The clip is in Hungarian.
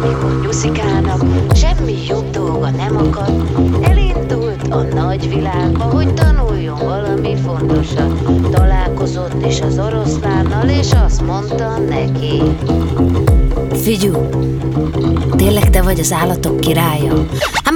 mikor nyuszikának semmi jobb dolga nem akad, elindult a nagy világba, hogy tanuljon valami fontosat. Találkozott is az oroszlánnal, és azt mondta neki: Figyú, tényleg te vagy az állatok királya? Hát